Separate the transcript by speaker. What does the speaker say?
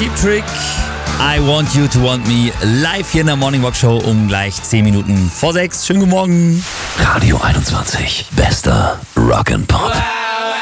Speaker 1: Cheap Trick. I Want You to Want Me live hier in der Morning Walk Show um gleich 10 Minuten vor 6. Schönen guten Morgen.
Speaker 2: Radio 21. Bester Rock'n'Pop.